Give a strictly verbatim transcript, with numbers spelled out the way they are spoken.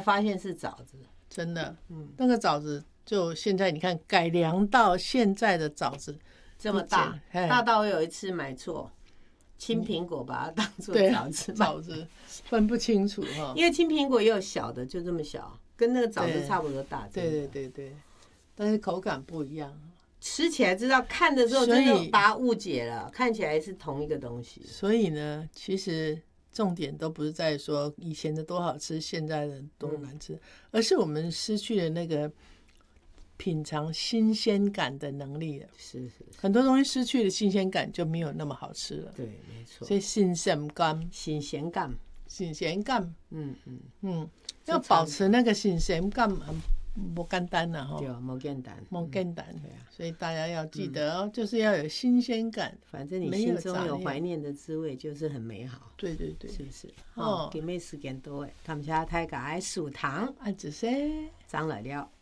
发现是枣子， 真的，嗯，那个枣子就现在你看改良到现在的枣子这么大，大到我有一次买错。青苹果把它当做枣子， 枣子分不清楚哈， 因为青苹果也有小的，就这么小，跟那个枣子差不多大。 对对对对，但是口感不一样， 吃起来知道，看的时候真的把它误解了，看起来是同一个东西。 所以呢，其实重点都不是在说以前的多好吃，现在的多难吃，嗯、而是我们失去了那个品尝新鲜感的能力了。 是是， 很多东西失去了新鲜感就没有那么好吃了。 对，没错。 所以新鲜感， 新鲜感， 新鲜感， 嗯嗯嗯，要保持那个新鲜感，不简单了哈。 对，不简单， 不简单。对啊，所以大家要记得哦，就是要有新鲜感。 反正你心中有怀念的滋味，就是很美好。 对对对， 是不是？哦，今日时间多诶，感谢大家爱数糖， 爱子些， 长来了。